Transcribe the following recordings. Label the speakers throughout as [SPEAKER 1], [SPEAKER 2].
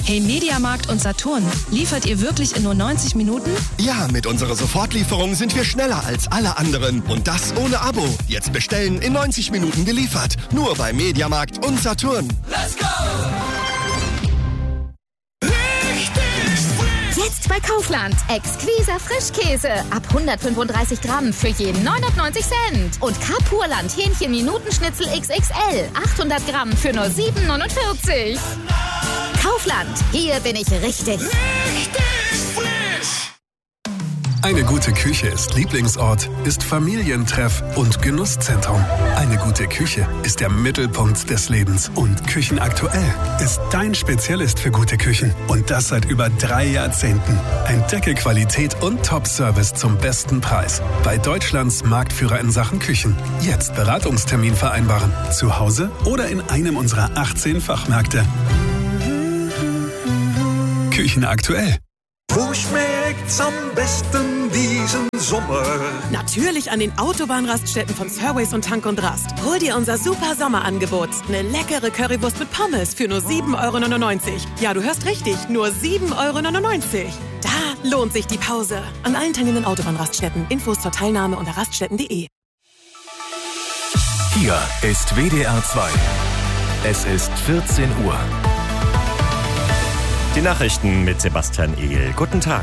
[SPEAKER 1] Hey, Mediamarkt und Saturn, liefert ihr wirklich in nur 90 Minuten?
[SPEAKER 2] Ja, mit unserer Sofortlieferung sind wir schneller als alle anderen. Und das ohne Abo. Jetzt bestellen, in 90 Minuten geliefert. Nur bei Mediamarkt und Saturn.
[SPEAKER 3] Let's go!
[SPEAKER 4] Jetzt bei Kaufland. Exquiser Frischkäse. Ab 135 Gramm für jeden 99 Cent. Und Kapurland Hähnchen-Minutenschnitzel XXL. 800 Gramm für nur 7,49. Kaufland. Hier bin ich richtig.
[SPEAKER 5] Eine gute Küche ist Lieblingsort, ist Familientreff und Genusszentrum. Eine gute Küche ist der Mittelpunkt des Lebens. Und Küchenaktuell ist dein Spezialist für gute Küchen. Und das seit über 3 Jahrzehnten. Entdecke Qualität und Top-Service zum besten Preis. Bei Deutschlands Marktführer in Sachen Küchen. Jetzt Beratungstermin vereinbaren. Zu Hause oder in einem unserer 18 Fachmärkte. Küchenaktuell.
[SPEAKER 6] Wo schmeckt's am besten diesen Sommer?
[SPEAKER 7] Natürlich an den Autobahnraststätten von Surways und Tank und Rast. Hol dir unser super Sommerangebot. Eine leckere Currywurst mit Pommes für nur 7,99 €. Ja, du hörst richtig, nur 7,99 €. Da lohnt sich die Pause. An allen teilnehmenden Autobahnraststätten. Infos zur Teilnahme unter raststätten.de.
[SPEAKER 8] Hier ist WDR 2. Es ist 14 Uhr.
[SPEAKER 9] Die Nachrichten mit Sebastian Ehl. Guten Tag.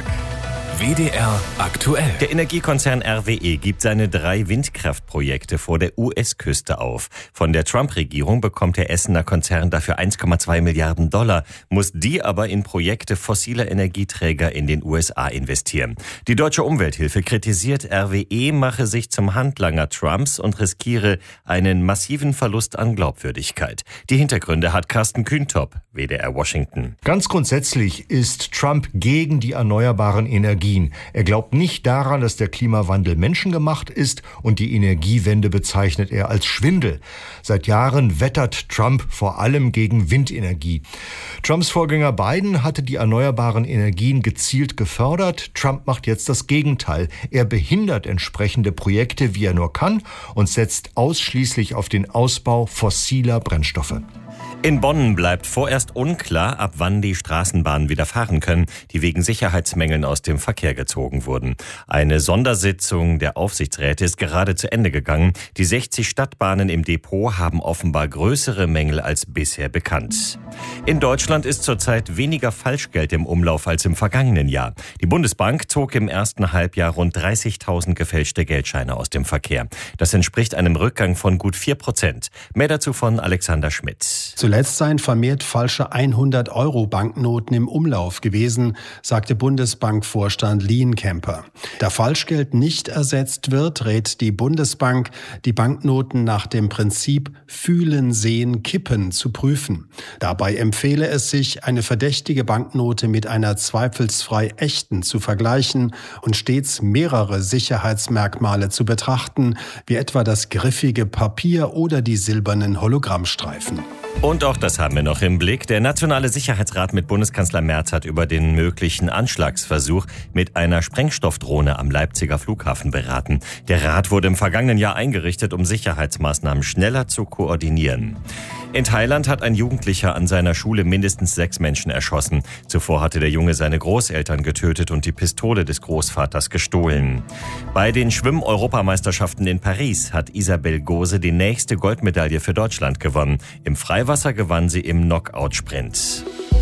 [SPEAKER 8] WDR aktuell.
[SPEAKER 9] Der Energiekonzern RWE gibt seine 3 Windkraftprojekte vor der US-Küste auf. Von der Trump-Regierung bekommt der Essener Konzern dafür 1,2 Milliarden $, muss die aber in Projekte fossiler Energieträger in den USA investieren. Die Deutsche Umwelthilfe kritisiert, RWE mache sich zum Handlanger Trumps und riskiere einen massiven Verlust an Glaubwürdigkeit. Die Hintergründe hat Carsten Kühntop, WDR Washington.
[SPEAKER 10] Ganz grundsätzlich ist Trump gegen die erneuerbaren Energien. Er glaubt nicht daran, dass der Klimawandel menschengemacht ist, und die Energiewende bezeichnet er als Schwindel. Seit Jahren wettert Trump vor allem gegen Windenergie. Trumps Vorgänger Biden hatte die erneuerbaren Energien gezielt gefördert. Trump macht jetzt das Gegenteil. Er behindert entsprechende Projekte, wie er nur kann, und setzt ausschließlich auf den Ausbau fossiler Brennstoffe.
[SPEAKER 9] In Bonn bleibt vorerst unklar, ab wann die Straßenbahnen wieder fahren können, die wegen Sicherheitsmängeln aus dem Verkehr gezogen wurden. Eine Sondersitzung der Aufsichtsräte ist gerade zu Ende gegangen. Die 60 Stadtbahnen im Depot haben offenbar größere Mängel als bisher bekannt. In Deutschland ist zurzeit weniger Falschgeld im Umlauf als im vergangenen Jahr. Die Bundesbank zog im ersten Halbjahr rund 30.000 gefälschte Geldscheine aus dem Verkehr. Das entspricht einem Rückgang von gut 4%. Mehr dazu von Alexander Schmidt.
[SPEAKER 11] Zuletzt seien vermehrt falsche 100-Euro-Banknoten im Umlauf gewesen, sagte Bundesbankvorstand Lienkemper. Da Falschgeld nicht ersetzt wird, rät die Bundesbank, die Banknoten nach dem Prinzip Fühlen, Sehen, Kippen zu prüfen. Dabei empfehle es sich, eine verdächtige Banknote mit einer zweifelsfrei echten zu vergleichen und stets mehrere Sicherheitsmerkmale zu betrachten, wie etwa das griffige Papier oder die silbernen Hologrammstreifen.
[SPEAKER 9] Und auch das haben wir noch im Blick. Der Nationale Sicherheitsrat mit Bundeskanzler Merz hat über den möglichen Anschlagsversuch mit einer Sprengstoffdrohne am Leipziger Flughafen beraten. Der Rat wurde im vergangenen Jahr eingerichtet, um Sicherheitsmaßnahmen schneller zu koordinieren. In Thailand hat ein Jugendlicher an seiner Schule mindestens 6 Menschen erschossen. Zuvor hatte der Junge seine Großeltern getötet und die Pistole des Großvaters gestohlen. Bei den Schwimm-Europameisterschaften in Paris hat Isabel Gose die nächste Goldmedaille für Deutschland gewonnen. Im Freiwasser gewann sie im Knockout-Sprint.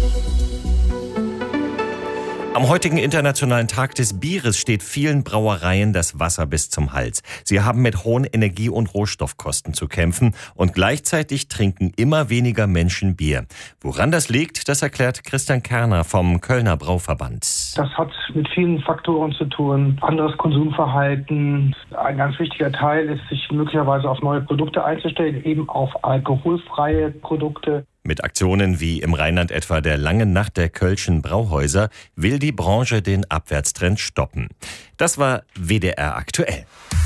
[SPEAKER 9] Am heutigen Internationalen Tag des Bieres steht vielen Brauereien das Wasser bis zum Hals. Sie haben mit hohen Energie- und Rohstoffkosten zu kämpfen und gleichzeitig trinken immer weniger Menschen Bier. Woran das liegt, das erklärt Christian Kerner vom Kölner Brauverband.
[SPEAKER 12] Das hat mit vielen Faktoren zu tun. Anderes Konsumverhalten. Ein ganz wichtiger Teil ist, sich möglicherweise auf neue Produkte einzustellen, eben auf alkoholfreie Produkte.
[SPEAKER 9] Mit Aktionen wie im Rheinland etwa der Langen Nacht der Kölschen Brauhäuser will die Branche den Abwärtstrend stoppen. Das war WDR aktuell.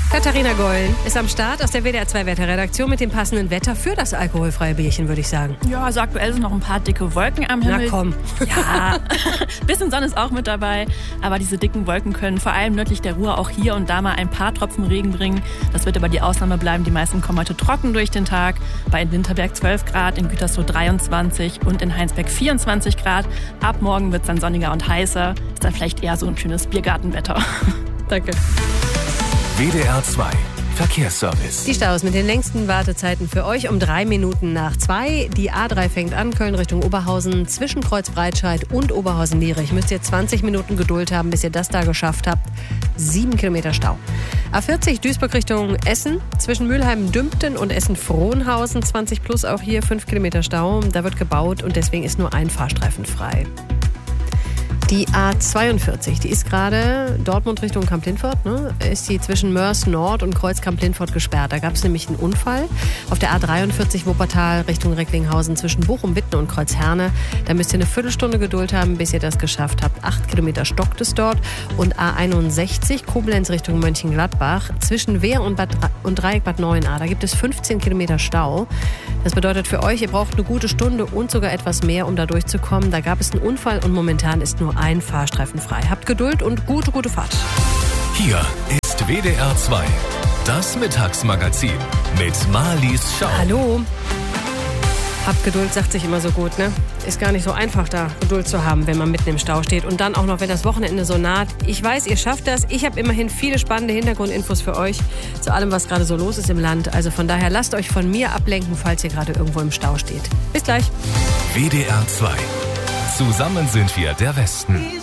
[SPEAKER 3] Katharina Gollen ist am Start aus der WDR 2 Wetterredaktion mit dem passenden Wetter für das alkoholfreie Bierchen, würde ich sagen.
[SPEAKER 13] Ja, also aktuell sind noch ein paar dicke Wolken am Himmel.
[SPEAKER 3] Na komm.
[SPEAKER 13] Ja, ein bisschen Sonne ist auch mit dabei. Aber diese dicken Wolken können vor allem nördlich der Ruhr auch hier und da mal ein paar Tropfen Regen bringen. Das wird aber die Ausnahme bleiben. Die meisten kommen heute trocken durch den Tag. Bei Winterberg 12 Grad, in Gütersloh 23 und in Heinsberg 24 Grad. Ab morgen wird es dann sonniger und heißer. Ist dann vielleicht eher so ein schönes Biergartenwetter.
[SPEAKER 3] Danke.
[SPEAKER 8] WDR 2 Verkehrsservice.
[SPEAKER 3] Die Staus mit den längsten Wartezeiten für euch um 3 Minuten nach 2. Die A3 fängt an, Köln Richtung Oberhausen, zwischen Kreuzbreitscheid und Oberhausen-Lierich. Müsst ihr 20 Minuten Geduld haben, bis ihr das da geschafft habt. 7 Kilometer Stau. A40 Duisburg Richtung Essen, zwischen Mülheim-Dümpten und Essen-Frohnhausen, 20 plus auch hier 5 Kilometer Stau. Da wird gebaut und deswegen ist nur ein Fahrstreifen frei. Die A42, die ist gerade Dortmund Richtung Kamp-Lindfort, ne? Ist die zwischen Mörs Nord und Kreuz Kamp-Lindfort gesperrt. Da gab es nämlich einen Unfall. Auf der A43 Wuppertal Richtung Recklinghausen zwischen Bochum, Witten und Kreuzherne. Da müsst ihr eine Viertelstunde Geduld haben, bis ihr das geschafft habt. 8 Kilometer stockt es dort. Und A61 Koblenz Richtung Mönchengladbach zwischen Wehr und Dreieck Bad Neuenahr. Da gibt es 15 Kilometer Stau. Das bedeutet für euch, ihr braucht eine gute Stunde und sogar etwas mehr, um da durchzukommen. Da gab es einen Unfall und momentan ist nur ein Fahrstreifen frei. Habt Geduld und gute Fahrt.
[SPEAKER 8] Hier ist WDR 2, das Mittagsmagazin mit Marlies Schau.
[SPEAKER 3] Hallo. Habt Geduld, sagt sich immer so gut, ne? Ist gar nicht so einfach, da Geduld zu haben, wenn man mitten im Stau steht. Und dann auch noch, wenn das Wochenende so naht. Ich weiß, ihr schafft das. Ich habe immerhin viele spannende Hintergrundinfos für euch zu allem, was gerade so los ist im Land. Also von daher lasst euch von mir ablenken, falls ihr gerade irgendwo im Stau steht. Bis gleich.
[SPEAKER 8] WDR 2. Zusammen sind wir der Westen.